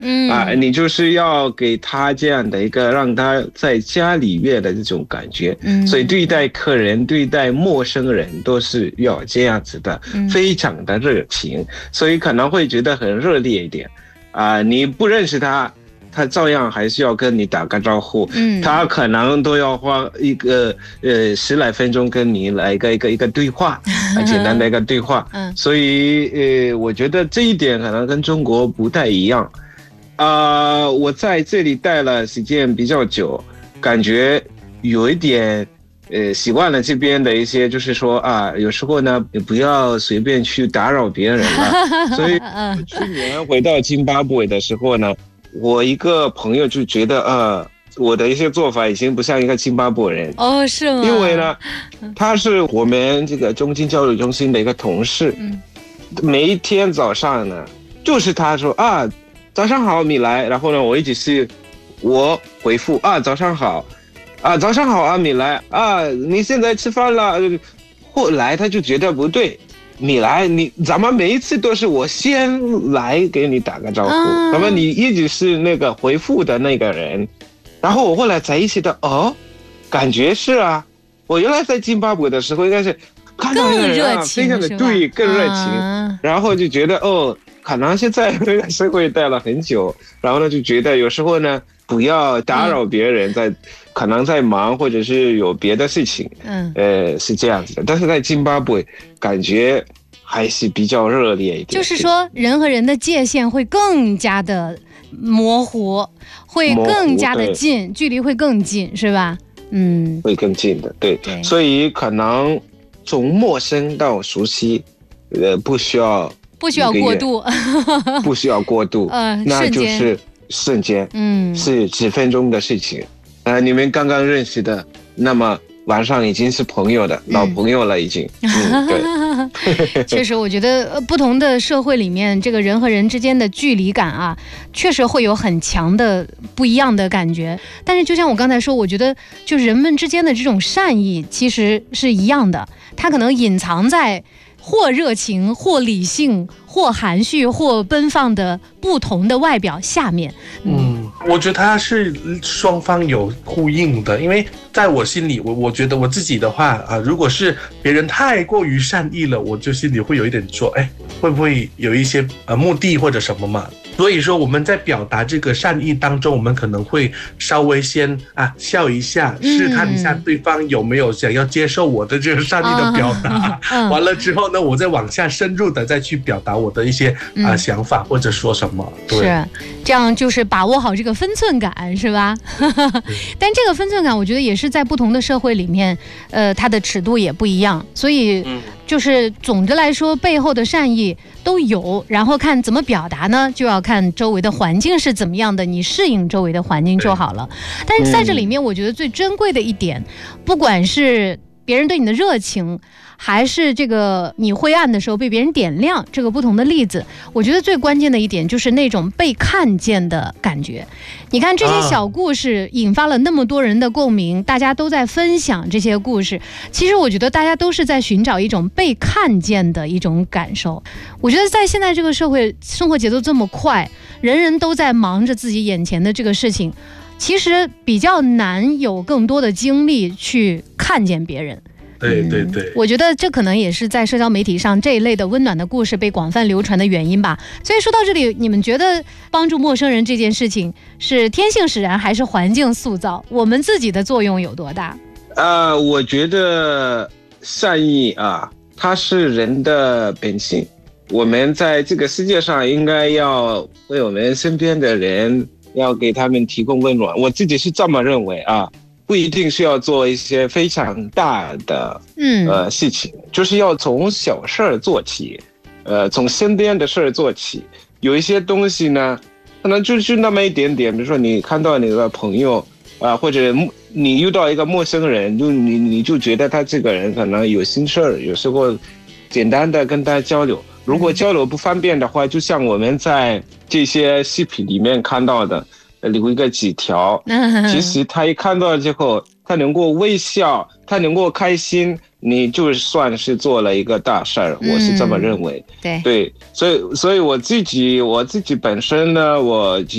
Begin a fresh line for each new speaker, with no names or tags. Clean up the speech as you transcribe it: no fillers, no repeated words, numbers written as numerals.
你就是要给他这样的一个让他在家里面的这种感觉，所以对待客人、对待陌生人都是要这样子的，非常的热情，所以可能会觉得很热烈一点你不认识他照样还是要跟你打个招呼，他可能都要花一个10来分钟跟你来一个对话，简单的一个对话，所以我觉得这一点可能跟中国不太一样。我在这里待了时间比较久，感觉有一点习惯了这边的一些，就是说有时候呢，也不要随便去打扰别人了。所以去年回到津巴布韦的时候呢，我一个朋友就觉得我的一些做法已经不像一个津巴布韦人。
哦，是吗？
因为呢，他是我们这个中经交流中心的一个同事，每一天早上呢，就是他说早上好，米莱。然后呢，我一直是我回复早上好，早上好米莱你现在吃饭了？后来他就觉得不对，米莱，咱们每一次都是我先来给你打个招呼，那么你一直是那个回复的那个人。然后我后来才意识到，感觉是我原来在津巴布韦的时候应该是看到那个人非常的对，更热情，然后就觉得可能现在这个社会待了很久，然后呢就觉得有时候呢不要打扰别人，可能在忙或者是有别的事情，是这样子的。但是在津巴布韦感觉还是比较热烈一点，
就是说人和人的界限会更加的模糊，会更加的近，距离会更近，是吧？
会更近的，对。所以可能从陌生到熟悉，不需要过度，不需要过度，那就是瞬间，是几分钟的事情。你们刚刚认识的，那么晚上已经是朋友的老朋友了，已经。对，
确实，我觉得不同的社会里面，这个人和人之间的距离感确实会有很强的不一样的感觉。但是就像我刚才说，我觉得就人们之间的这种善意其实是一样的，它可能隐藏在或热情或理性或含蓄或奔放的不同的外表下面。
我觉得它是双方有呼应的，因为在我心里，我觉得我自己的话如果是别人太过于善意了，我就心里会有一点说，会不会有一些目的或者什么嘛？所以说我们在表达这个善意当中，我们可能会稍微先笑一下，试探一下对方有没有想要接受我的这个善意的表达，完了之后呢，我再往下深入的再去表达我的一些想法或者说什么。对，
是这样，就是把握好这个分寸感，是吧？但这个分寸感，我觉得也是在不同的社会里面，它的尺度也不一样，所以就是总的来说，背后的善意都有，然后看怎么表达呢，就要看周围的环境是怎么样的，你适应周围的环境就好了。但是在这里面，我觉得最珍贵的一点，不管是别人对你的热情，还是这个你灰暗的时候被别人点亮，这个不同的例子，我觉得最关键的一点就是那种被看见的感觉。你看这些小故事引发了那么多人的共鸣，大家都在分享这些故事，其实我觉得大家都是在寻找一种被看见的一种感受。我觉得在现在这个社会，生活节奏这么快，人人都在忙着自己眼前的这个事情，其实比较难有更多的精力去看见别人。
对对对，
我觉得这可能也是在社交媒体上这一类的温暖的故事被广泛流传的原因吧。所以说到这里，你们觉得帮助陌生人这件事情是天性使然还是环境塑造？我们自己的作用有多大？
我觉得善意它是人的本性。我们在这个世界上应该要为我们身边的人，要给他们提供温暖。我自己是这么认为不一定是要做一些非常大的事情，就是要从小事儿做起，从身边的事儿做起。有一些东西呢，可能就是那么一点点，比如说你看到你的朋友或者你遇到一个陌生人，你就觉得他这个人可能有心事儿，有时候简单的跟他交流。如果交流不方便的话，就像我们在这些视频里面看到的，留一个纸条，其实他一看到之后，他能够微笑，他能够开心，你就算是做了一个大事儿，我是这么认为。
对，
所以我自己本身呢，我